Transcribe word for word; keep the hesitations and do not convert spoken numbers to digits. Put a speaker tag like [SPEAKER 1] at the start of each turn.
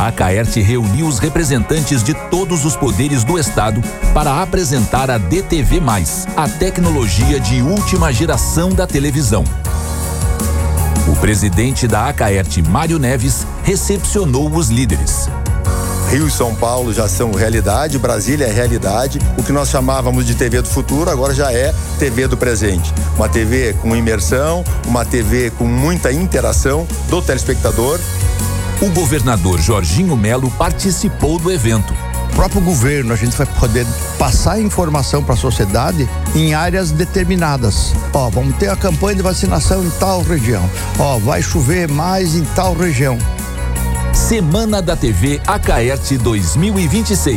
[SPEAKER 1] Acaerte reuniu os representantes de todos os poderes do Estado para apresentar a D T V mais, a tecnologia de última geração da televisão. O presidente da Acaerte, Mário Neves, recepcionou os líderes.
[SPEAKER 2] Rio e São Paulo já são realidade, Brasília é realidade. O que nós chamávamos de T V do futuro agora já é T V do presente. Uma T V com imersão, uma T V com muita interação do telespectador.
[SPEAKER 1] O governador Jorginho Melo participou do evento.
[SPEAKER 3] O próprio governo, a gente vai poder passar informação para a sociedade em áreas determinadas. Ó, vamos ter a campanha de vacinação em tal região. Ó, vai chover mais em tal região.
[SPEAKER 1] Semana da T V Acaerte dois mil e vinte e seis.